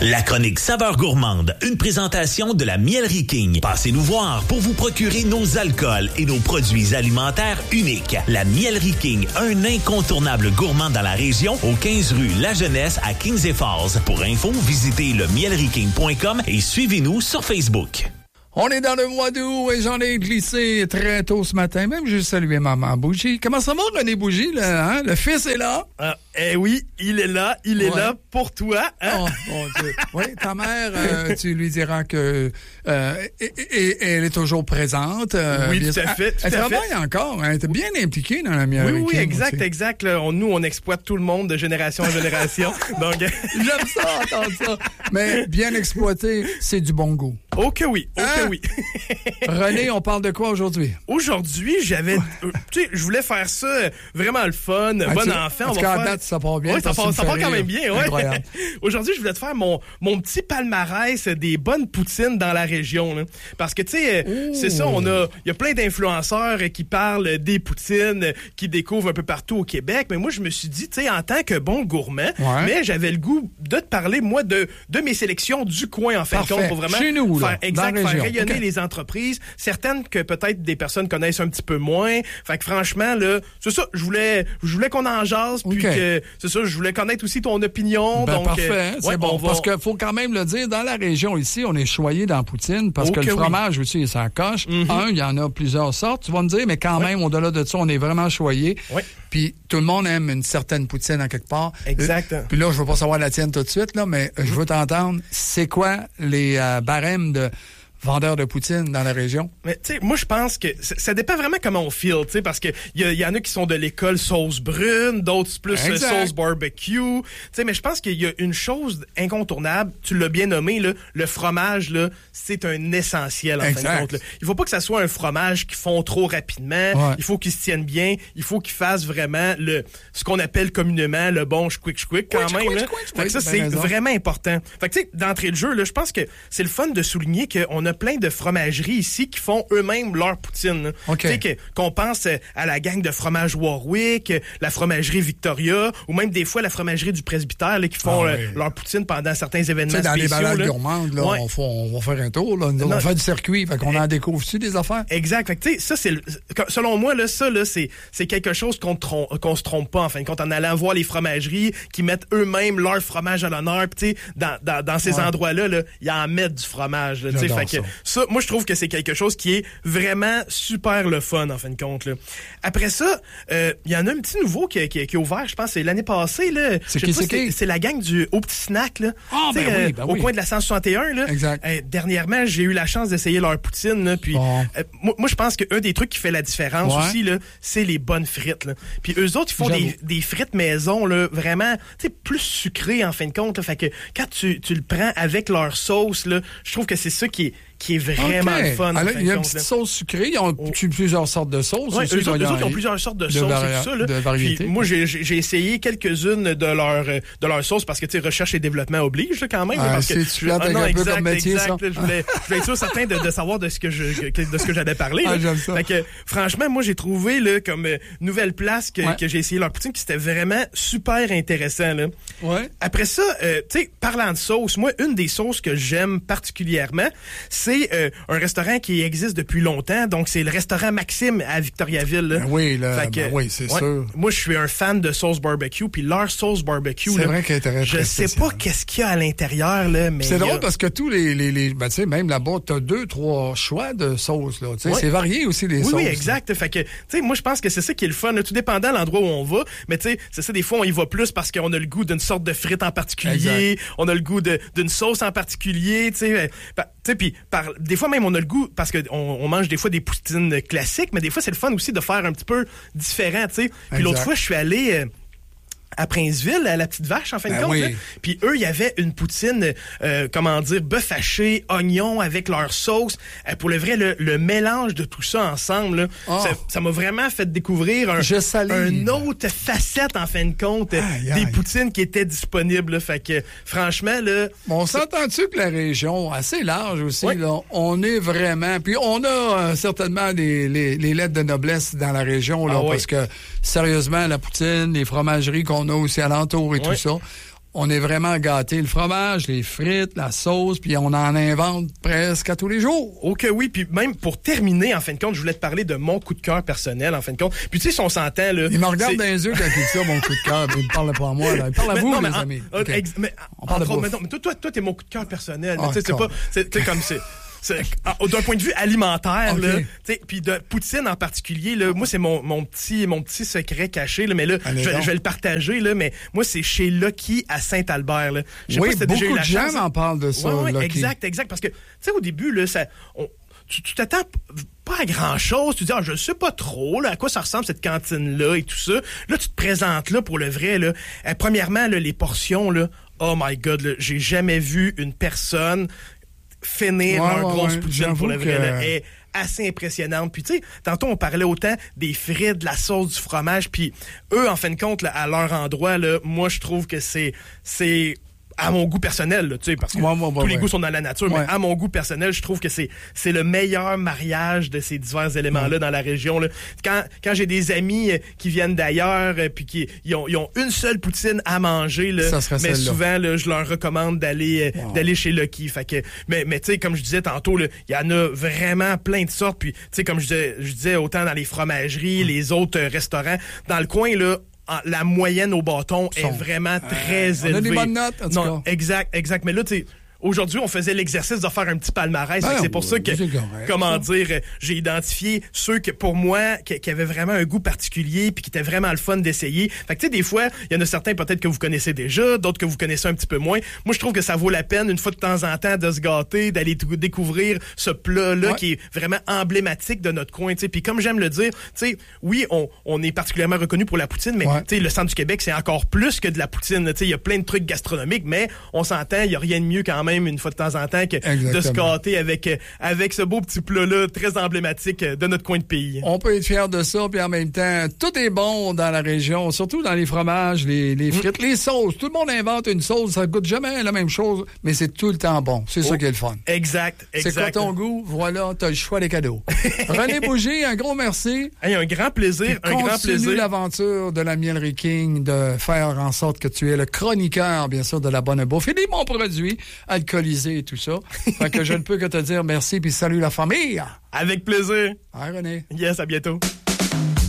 La chronique Saveurs gourmandes, une présentation de la Mielerie King. Passez nous voir pour vous procurer nos alcools et nos produits alimentaires uniques. La Mielerie King, un incontournable gourmand dans la région, au 15 rue La Jeunesse à Kings et Falls. Pour info, visitez lemielerieking.com et suivez-nous sur Facebook. On est dans le mois d'août et j'en ai glissé très tôt ce matin. Même j'ai salué maman Bougie. Comment ça va, René Bougie? Hein? Le fils est là? Oui, il est là. Il est là pour toi. Hein? Oh, mon Dieu. Oui, ta mère, tu lui diras que elle est toujours présente. Oui, tout à fait. Elle travaille encore. Elle est bien impliquée dans la Mielerie. Oui, exact. Là, nous, on exploite tout le monde de génération en génération. Donc, j'aime ça, entendre ça. Mais bien exploité, c'est du bon goût. Oh que oui, oui. René, on parle de quoi aujourd'hui? Aujourd'hui, j'avais... tu sais, je voulais faire ça vraiment le fun, bon enfant. En tout cas, à date, ça part bien. Oui, ça part quand même bien, ouais. Incroyable. Aujourd'hui, je voulais te faire mon petit palmarès des bonnes poutines dans la région. Là. Parce que, tu sais, c'est ça, il y a plein d'influenceurs qui parlent des poutines, qui découvrent un peu partout au Québec. Mais moi, je me suis dit, tu sais, en tant que bon gourmand, mais j'avais le goût de te parler, moi, de mes sélections du coin, en fin de compte, pour vraiment chez nous, faire rayonner les entreprises. Certaines que peut-être des personnes connaissent un petit peu moins. Fait que franchement, là, c'est ça, je voulais qu'on en jase, puis que, c'est ça, je voulais connaître aussi ton opinion. Ben, donc, parfait, c'est bon. Parce qu'il faut quand même le dire, dans la région ici, on est choyé dans la poutine, parce que le fromage aussi, ça coche. Il y en a plusieurs sortes, tu vas me dire, mais quand même, au-delà de ça, on est vraiment choyé. Puis tout le monde aime une certaine poutine en quelque part. Exact. Puis là, je veux pas savoir la tienne tout de suite, là, mais je veux t'entendre. C'est quoi les barèmes de vendeurs de poutine dans la région? Mais tu sais, moi je pense que ça dépend vraiment comment on feel, tu sais, parce que il y en a qui sont de l'école sauce brune, d'autres plus sauce barbecue, tu sais, mais je pense qu'il y a une chose incontournable, tu l'as bien nommé là, le fromage là, c'est un essentiel en fin de compte. Là. Il faut pas que ça soit un fromage qui fond trop rapidement, il faut qu'il se tienne bien, il faut qu'il fasse vraiment ce qu'on appelle communément le bon quick quand même là. Fait que ça c'est vraiment important. Fait que tu sais, d'entrée de jeu là, je pense que c'est le fun de souligner qu'on a plein de fromageries ici qui font eux-mêmes leur poutine. Tu sais, qu'on pense à la gang de fromage Warwick, la fromagerie Victoria, ou même des fois la fromagerie du Presbytère là, qui font leur poutine pendant certains événements spéciaux. Dans les balades gourmandes, là, on va faire un tour. Là. On va faire du circuit. Fait qu'on en découvre-tu des affaires? Exact. Fait que, tu sais, ça, selon moi, là, ça, là, c'est quelque chose qu'on se trompe pas, en fin de compte, en allant voir les fromageries qui mettent eux-mêmes leur fromage à l'honneur. Tu sais, dans ces endroits-là, là, ils en mettent du fromage. Là, fait que, ça, moi, je trouve que c'est quelque chose qui est vraiment super le fun, en fin de compte. Là. Après ça, il y en a un petit nouveau qui est ouvert, je pense, c'est l'année passée. Là. C'est la gang du Au Petit Snack. Là. Au coin de la 161. Là. Exact. Dernièrement, j'ai eu la chance d'essayer leur poutine. Là, puis, moi, je pense qu'un des trucs qui fait la différence aussi, là, c'est les bonnes frites. Là. Puis eux autres, ils font des frites maison, là, vraiment plus sucrées, en fin de compte. Là. Fait que quand tu le prends avec leur sauce, là, je trouve que c'est ça qui est vraiment le fun. Alors, il y a une petite sauce sucrée. Ils ont plusieurs sortes de sauces. Oui, eux autres, ils ont plusieurs sortes de sauces et tout ça. Là. De variétés. Puis, moi, j'ai essayé quelques-unes de leurs sauces parce que, tu sais, recherche et développement oblige, là, quand même. Parce que un peu comme métier, ça. Je voulais être sûr certain de savoir de ce que j'allais parler. J'aime ça. Fait que, franchement, moi, j'ai trouvé, là, comme nouvelle place que j'ai essayé leur poutine, qui c'était vraiment super intéressant, là. Ouais. Après ça, tu sais, parlant de sauce, moi, une des sauces que j'aime particulièrement, c'est un restaurant qui existe depuis longtemps. Donc, c'est le restaurant Maxime à Victoriaville. Là. Oui, c'est sûr. Moi, je suis un fan de sauce barbecue. Puis leur sauce barbecue, c'est vrai qu'elle est très je sais pas qu'est-ce qu'il y a à l'intérieur, là, mais c'est drôle parce que tous les ben, tu sais, même là-bas, t'as 2-3 choix de sauces, là. Tu sais, c'est varié aussi, les sauces. Oui, exact. Là. Fait que, tu sais, moi, je pense que c'est ça qui est le fun, là, tout dépendant de l'endroit où on va. Mais, tu sais, c'est ça, des fois, on y va plus parce qu'on a le goût d'une sorte de frite en particulier. On a le goût d'une sauce en particulier, tu sais. Puis, des fois, même, on a le goût, parce qu'on mange des fois des poutines classiques, mais des fois, c'est le fun aussi de faire un petit peu différent, tu sais. Puis l'autre fois, je suis allé à Princeville, à la Petite Vache, en fin de compte. Oui. Puis eux, il y avait une poutine, bœuf haché, oignon avec leur sauce. Pour le vrai, le mélange de tout ça ensemble, là, ça m'a vraiment fait découvrir une autre facette, en fin de compte, des poutines qui étaient disponibles. Là. Fait que, franchement, là... On s'entend-tu que la région, assez large aussi, là, on est vraiment... Puis on a certainement les lettres de noblesse dans la région, là, parce que, sérieusement, la poutine, les fromageries qu'on a aussi alentour et tout ça, on est vraiment gâtés. Le fromage, les frites, la sauce, puis on en invente presque à tous les jours. Ok, oui. Puis même pour terminer, en fin de compte, je voulais te parler de mon coup de cœur personnel, en fin de compte. Puis tu sais, si on s'entend, là... Il me regarde dans les yeux quand il dit ça, mon coup de cœur. Il me parle pas à moi, là. Il parle à vous, les amis. Okay. Mais toi, t'es mon coup de cœur personnel. Tu sais, c'est pas... C'est comme c'est... D'un point de vue alimentaire, okay. Là, puis de poutine en particulier, là, moi c'est mon petit secret caché, là, mais là je vais le partager, là, mais moi c'est chez Lucky à Saint-Albert. Là. Oui, pas si beaucoup de gens m'en parlent de ça. Ouais, exact, parce que tu sais au début là, tu t'attends pas à grand-chose. Tu dis, je sais pas trop là, à quoi ça ressemble cette cantine-là et tout ça. Là, tu te présentes là pour le vrai. Là. Premièrement, là, les portions, là, oh my God, là, j'ai jamais vu une personne finir leur grosse poutine pour le vrai, là, est assez impressionnante. Puis tu sais, tantôt on parlait autant des frites, de la sauce, du fromage, puis eux, en fin de compte, là, à leur endroit, là, moi je trouve que c'est à mon goût personnel, là, tu sais, parce que tous les goûts sont dans la nature, mais à mon goût personnel, je trouve que c'est le meilleur mariage de ces divers éléments-là dans la région. Là. Quand j'ai des amis qui viennent d'ailleurs, puis qui ils ont une seule poutine à manger, là, mais souvent, là, je leur recommande d'aller chez Lucky. Fait que, mais tu sais, comme je disais tantôt, il y en a vraiment plein de sortes. Puis, tu sais, comme je disais, autant dans les fromageries, les autres restaurants, dans le coin, là, la moyenne au bâton est vraiment très élevée. On a des bonnes notes, en tout cas. Exact. Mais là, tu sais, aujourd'hui, on faisait l'exercice de faire un petit palmarès. C'est pour ça que, j'ai identifié ceux que, pour moi, qui avaient vraiment un goût particulier puis qui étaient vraiment le fun d'essayer. Fait que, tu sais, des fois, il y en a certains peut-être que vous connaissez déjà, d'autres que vous connaissez un petit peu moins. Moi, je trouve que ça vaut la peine, une fois de temps en temps, de se gâter, d'aller découvrir ce plat-là qui est vraiment emblématique de notre coin, tu sais. Puis comme j'aime le dire, tu sais, oui, on est particulièrement reconnu pour la poutine, mais, tu sais, le centre du Québec, c'est encore plus que de la poutine. Tu sais, il y a plein de trucs gastronomiques, mais on s'entend, il y a rien de mieux quand même une fois de temps en temps que de se gâter avec ce beau petit plat-là très emblématique de notre coin de pays. On peut être fier de ça, puis en même temps, tout est bon dans la région, surtout dans les fromages, les frites, les sauces. Tout le monde invente une sauce, ça goûte jamais la même chose, mais c'est tout le temps bon. C'est ça qui est le fun. Exact. C'est quoi ton goût? Voilà, t'as le choix des cadeaux. René Bougie, un gros merci. Hey, un grand plaisir, Continue l'aventure de la Mielerie King, de faire en sorte que tu es le chroniqueur, bien sûr, de la bonne bouffe et des bons produits alcoolisés et tout ça. Fait que je ne peux que te dire merci puis salut la famille. Avec plaisir. Hi René. Yes, à bientôt.